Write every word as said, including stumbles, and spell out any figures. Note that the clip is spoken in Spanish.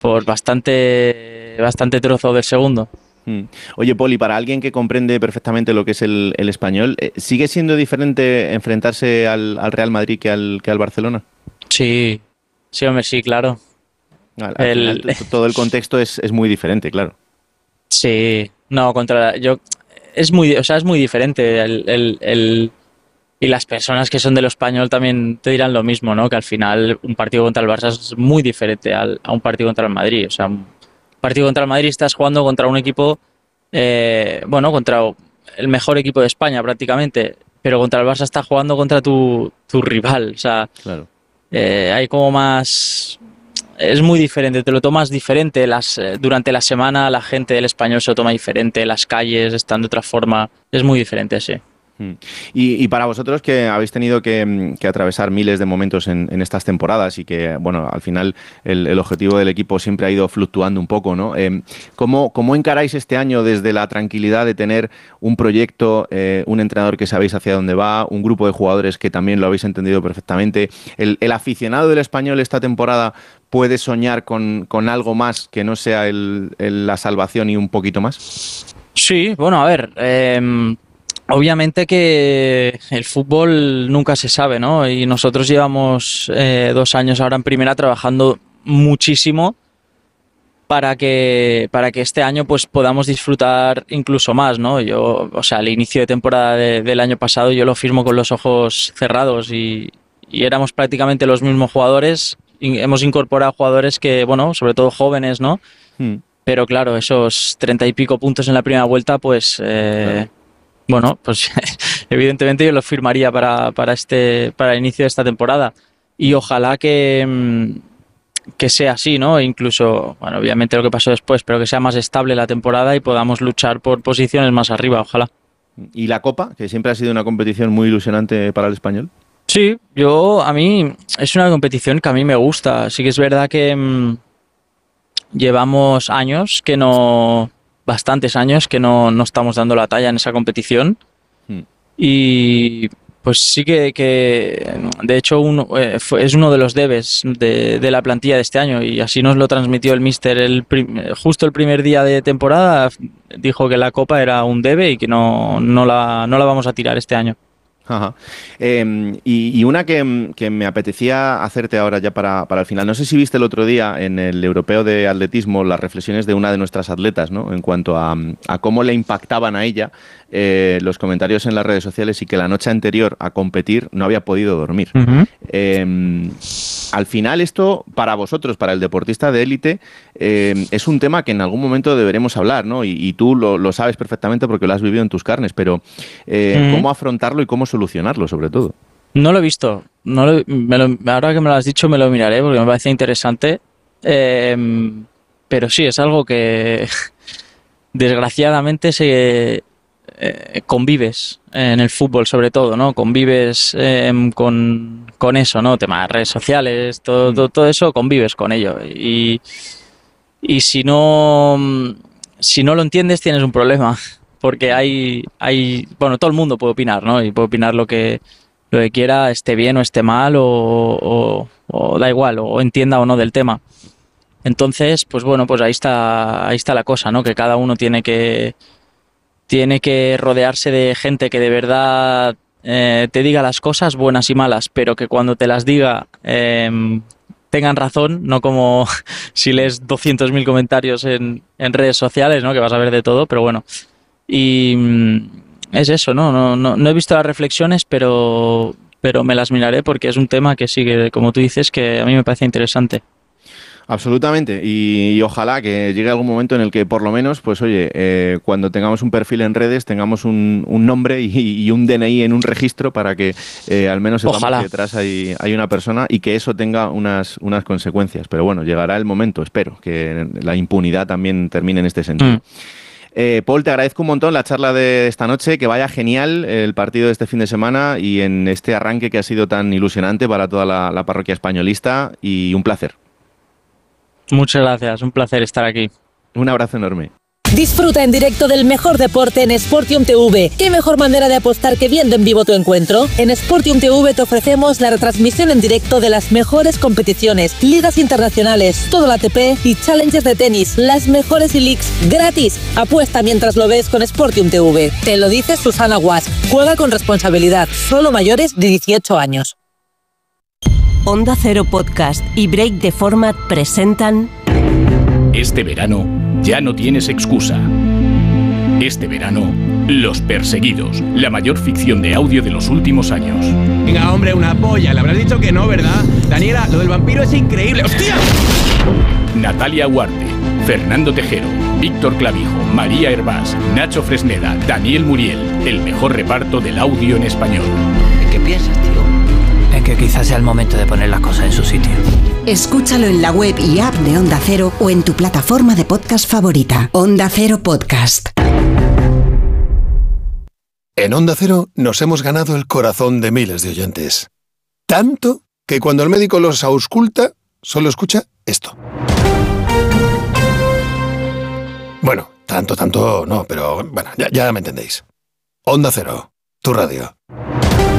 por bastante, bastante trozo del segundo. Mm. Oye, Poli, para alguien que comprende perfectamente lo que es el, el español, eh, ¿sigue siendo diferente enfrentarse al, al Real Madrid que al, que al Barcelona? Sí, sí, hombre, sí, claro. Al, al final El, t- t- todo el contexto es, es muy diferente, claro. sí, no, contra yo es muy, o sea, es muy diferente. El, el, el- y las personas que son de lo español también te dirán lo mismo, ¿no? Que al final un partido contra el Barça es muy diferente al- a un partido contra el Madrid. O sea, un partido contra el Madrid estás jugando contra un equipo, eh, bueno, contra el mejor equipo de España prácticamente, pero contra el Barça estás jugando contra tu, tu rival. O sea, Claro. eh, hay como más, es muy diferente, te lo tomas diferente. Las, eh, durante la semana la gente del español se lo toma diferente, las calles están de otra forma, es muy diferente, sí. Mm. Y, y para vosotros que habéis tenido que, mm, que atravesar miles de momentos en, en estas temporadas y que, bueno, al final el, el objetivo del equipo siempre ha ido fluctuando un poco, ¿no? Eh, ¿cómo, cómo encaráis este año desde la tranquilidad de tener un proyecto, eh, un entrenador que sabéis hacia dónde va, un grupo de jugadores que también lo habéis entendido perfectamente? ¿El, el aficionado del español esta temporada puede soñar con, con algo más que no sea el- el- la salvación y un poquito más? Sí, bueno, a ver, eh, obviamente que el fútbol nunca se sabe, ¿no? Y nosotros llevamos eh, dos años ahora en primera trabajando muchísimo para que, para que este año pues podamos disfrutar incluso más, ¿no? Yo, o sea, el inicio de temporada de- del año pasado yo lo firmo con los ojos cerrados y, y éramos prácticamente los mismos jugadores. Y hemos incorporado jugadores que, bueno, sobre todo jóvenes, ¿no? Mm, Pero claro, esos treinta y pico puntos en la primera vuelta, pues claro. eh, bueno, pues evidentemente yo los firmaría para, para este, para el inicio de esta temporada. Y ojalá que, mm, que sea así, ¿no? E incluso, bueno, obviamente lo que pasó después, pero que sea más estable la temporada y podamos luchar por posiciones más arriba, ojalá. ¿Y la Copa, que siempre ha sido una competición muy ilusionante para el español? Sí, yo a mí es una competición que a mí me gusta. Sí que es verdad que mm, llevamos años que no, bastantes años que no, no estamos dando la talla en esa competición. Mm. Y pues sí que, que de hecho uno, eh, fue- es uno de los debes de, de la plantilla de este año y así nos lo transmitió el míster el prim- eh, justo el primer día de temporada. Dijo que la copa era un debe y que no, no la, no la vamos a tirar este año. Ajá. Eh, y, y una que, que me apetecía hacerte ahora ya para, para el final. No sé si viste el otro día en el Europeo de Atletismo las reflexiones de una de nuestras atletas, ¿no? En cuanto a, a cómo le impactaban a ella eh, los comentarios en las redes sociales y que la noche anterior a competir no había podido dormir. Ujú. Eh, Al final esto, para vosotros, para el deportista de élite, eh, es un tema que en algún momento deberemos hablar, ¿no? Y, y tú lo, lo sabes perfectamente porque lo has vivido en tus carnes, pero eh, Ujú. ¿cómo afrontarlo y cómo solucionarlo, sobre todo? No lo he visto. No lo- me lo- ahora que me lo has dicho me lo miraré porque me parece interesante. Eh, pero sí, es algo que desgraciadamente se eh, convives en el fútbol sobre todo, ¿no? Convives eh, con, con eso, ¿no? Temas de redes sociales, todo, Mm, todo, todo eso, convives con ello. Y, y si no, si no lo entiendes, tienes un problema. Porque hay, hay, bueno, todo el mundo puede opinar, ¿no? Y puede opinar lo que, lo que quiera, esté bien o esté mal, o, o, o da igual, o entienda o no del tema. Entonces, pues bueno, pues ahí está, ahí está la cosa, ¿no? Que cada uno tiene que, tiene que rodearse de gente que de verdad eh, te diga las cosas buenas y malas, pero que cuando te las diga eh, tengan razón, no como si lees doscientos mil comentarios en, en redes sociales, ¿no? Que vas a ver de todo, pero bueno. Y mm, es eso, ¿no? No, no, no he visto las reflexiones, pero, pero me las miraré porque es un tema que sigue, como tú dices, que a mí me parece interesante. absolutamente. Y, y ojalá que llegue algún momento en el que, por lo menos, pues oye, eh, cuando tengamos un perfil en redes, tengamos un, un nombre y, y un D N I en un registro para que eh, al menos sepamos que Ojalá. detrás hay, hay una persona y que eso tenga unas, unas consecuencias. Pero bueno, llegará el momento, espero, que la impunidad también termine en este Mm. sentido. Eh, Paul, te agradezco un montón la charla de esta noche, que vaya genial el partido de este fin de semana y en este arranque que ha sido tan ilusionante para toda la, la parroquia españolista y un placer. Muchas gracias, un placer estar aquí. Un abrazo enorme. Disfruta en directo del mejor deporte en Sportium T V. ¿Qué mejor manera de apostar que viendo en vivo tu encuentro? En Sportium T V te ofrecemos la retransmisión en directo de las mejores competiciones, ligas internacionales, todo el A T P y challengers de tenis, las mejores e-leagues gratis. Apuesta mientras lo ves con Sportium T V. Te lo dice Susana Guas. Juega con responsabilidad. Solo mayores de dieciocho años. Onda Cero Podcast y Break the Format presentan... Este verano ya no tienes excusa. Este verano, Los Perseguidos, la mayor ficción de audio de los últimos años. Venga, hombre, una polla. Le habrás dicho que no, ¿verdad? Daniela, lo del vampiro es increíble. ¡Hostia! Natalia Huarte, Fernando Tejero, Víctor Clavijo, María Hervás, Nacho Fresneda, Daniel Muriel. El mejor reparto del audio en español. ¿Qué piensas, tío? En que quizás sea el momento de poner las cosas en su sitio. Escúchalo en la web y app de Onda Cero o en tu plataforma de podcast favorita. Onda Cero Podcast. En Onda Cero nos hemos ganado el corazón de miles de oyentes. Tanto que cuando el médico los ausculta, solo escucha esto. Bueno, tanto, tanto no, pero bueno, ya, ya me entendéis. Onda Cero, tu radio.